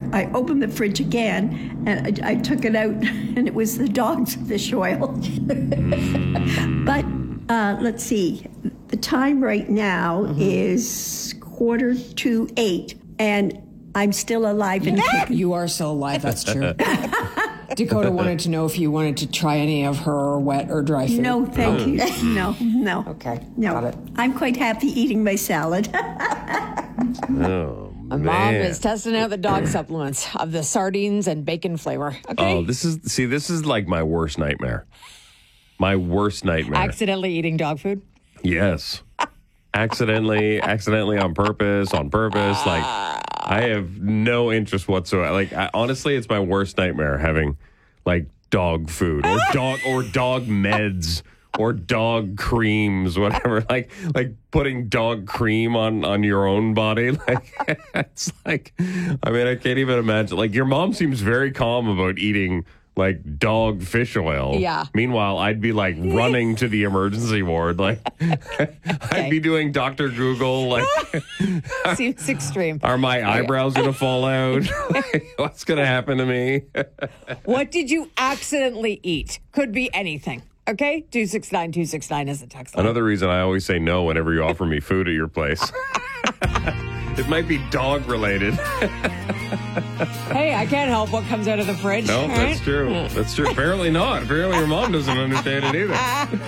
I opened the fridge again, and I took it out, and it was the dog's fish oil. But let's see. The time right now is 7:45, and I'm still alive and kicking. You are still alive, that's true. Dakota wanted to know if you wanted to try any of her wet or dry food. No, thank you. No. Okay, No. got it. I'm quite happy eating my salad. Oh, My mom is testing out the dog supplements of the sardines and bacon flavor. Okay. Oh, this is like my worst nightmare. My worst nightmare. Accidentally eating dog food? Yes. Accidentally on purpose. Like, I have no interest whatsoever. Like, honestly, it's my worst nightmare having like dog food or dog meds or dog creams, whatever. Like putting dog cream on your own body. Like, it's like, I mean, I can't even imagine. Like, your mom seems very calm about eating like dog fish oil. Yeah. Meanwhile, I'd be like running to the emergency ward. Like, I'd be doing Dr. Google. Like, Seems extreme. are my eyebrows going to fall out? What's going to happen to me? What did you accidentally eat? Could be anything. Okay? 269-269 is the text line. Another reason I always say no whenever you offer me food at your place. It might be dog related. Hey, I can't help what comes out of the fridge. No, all that's right? true. That's true. Apparently not. Apparently your mom doesn't understand it either.